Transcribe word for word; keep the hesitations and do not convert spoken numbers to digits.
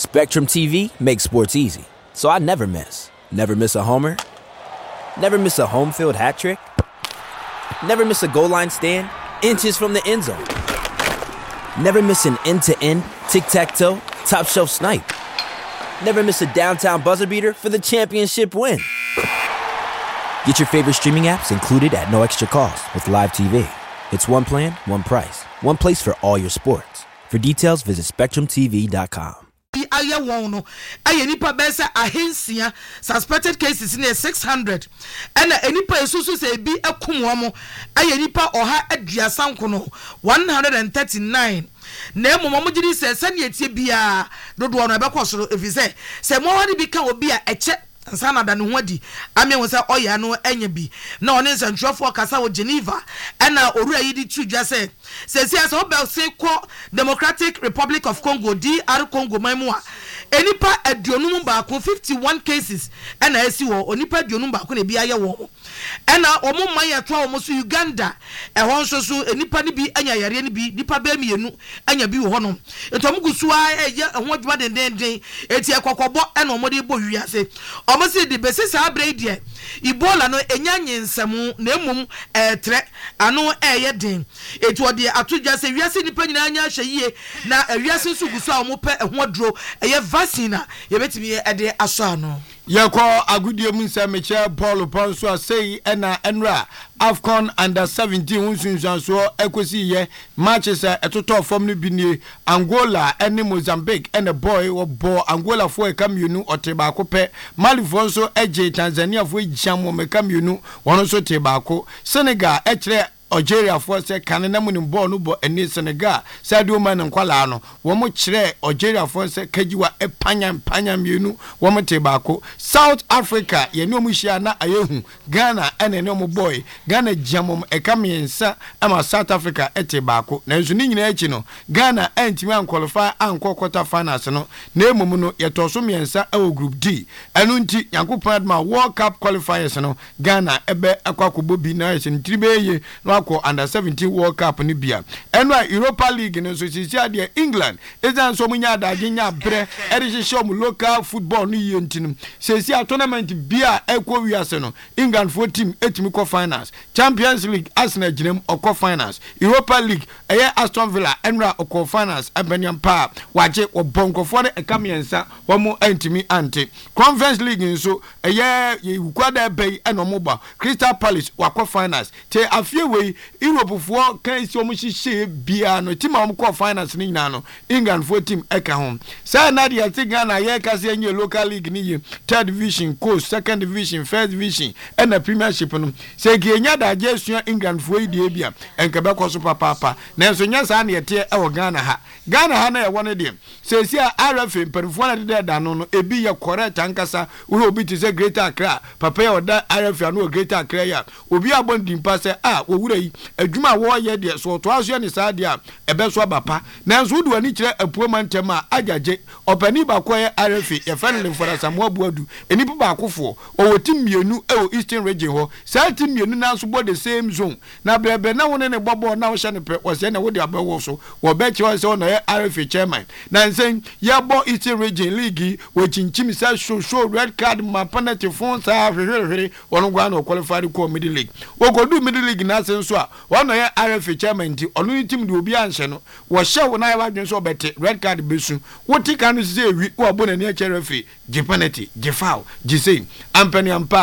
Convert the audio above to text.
Spectrum T V makes sports easy, so I never miss. Never miss a homer. Never miss a home field hat trick. Never miss a goal line stand. Inches from the end zone. Never miss an end-to-end, tic-tac-toe, top-shelf snipe. Never miss a downtown buzzer beater for the championship win. Get your favorite streaming apps included at no extra cost with Live T V. It's one plan, one price. One place for all your sports. For details, visit spectrum t v dot com. Aye wono aye nipa besa ahensia suspected cases near six hundred and enipa esusu se bi akum wo aye nipa oha aduasa nkono one hundred thirty-nine na emu mo gidi se se ne etie bia dodo no ebekosoro efise se mo wadi bi ka obi a eche Sana da no hodi ame won se oya no enya bi na one nsantwofo kasa wo Geneva na orua yi di tudwa se se se so be se ko Democratic Republic of Congo D R Congo mamu a enipa aduonum ba ko fifty-one cases na asi wo onipa aduonum ba ko na bi aye wo na omo man ya to omo so Uganda e hon so so enipa ni bi anya yare ni bi nipa ba mienu anya bi wo honom entom gusua eye ho adwuma den den den eti ekokobo na omo de bo wiase omo se de besisa abrade Ebola no enya nyinsam na emum etre ano eye den eti ode atodwa se wiase nipa nyina anya hweyie na wiase so gusua omo pe ho adro eye vaccine ye betimi e de aso ano Yako agudie munsa meche Paul Ponso asei ena enra Afcon under seventeen unsunsanso ekosi ye matches etoto form no binie Angola ene Mozambique ene boy wo bo Angola fo e kamienu oteba ko pe Mali fo nso eje Tanzania fo ejam wo me kamienu wono so teba ko Senegal e kire Algeria for say kanena mu ni ball no bo eni Senegal sadio man nkwala no wo mo kire Algeria for say kajiwa e panya panya mienu wo mo te baako South Africa ye ni omuhia na ayehu Ghana ene ne mo boy Ghana jamom e kamiensa ama South Africa ete baako na nso ni nyina echi no Ghana entimi an qualify an quarter finals no na emum no ye to so miensa e group D enu nti Yankopɔn ma World Cup qualifiers no Ghana ebe akwakobo bi na ye ntribeye no under seventeen World Cup ni bia eno Europa League no so sisi ade England ezan so munya adaje nya bre e show mu local football ni yentinum sisi a tournament bia ekwo wiase no England for team etimi ko finals Champions League Arsenal ginem okọ finals Europa League eye Aston Villa enra okọ finals abaniam pa waje obonkofo de ekamiensa wo mu antimi ante Conference League nso eye yukwada bay eno ba Crystal Palace wakọ finals te afie we Europe for kan si omo hihye bia no team am call finance ni nyina no England for team eka home say na dia ti Ghana ye kase enye local league ni ye third division coast second division first division and premiership no say gienya da je sua England for idie bia enka be koso papa papa na enso nya sa na yete e wo Ghana ha Ghana ha na ye won de say si R F mperfo na de da no no ebi ye correct ankasa wo obi ti say Greater Accra papa ye oda R F no Greater Accra ya obi abon dimpa say ah wo wura adwuma wo ye de so to aso ne sa de a ebe so abapa nanso du ani kire apuoma ntem a ajaje opani ba ko ye R F ye fanle for Samuel Buadu enipa ba akofo o wotim mienu e o Eastern region ho sa tim mienu nanso bo the same zone na brebe na woni ne bobo na wo hye ne pe wo se na wo de abawo so wo be che wo se no ye R F chairman na nsen ya bo Eastern region league wo chinchim sa show show red card ma penalty phone sa hwehwehwe wono gwa na qualified ko middle league wo go do middle league na sen so a wono ye R F chairman ti onu team de obi anhye no wo hye wo na ya wadwen so bete red card besu wo tika no se wi wo bo na ne chairman fi penalty je foul je say ampani ampa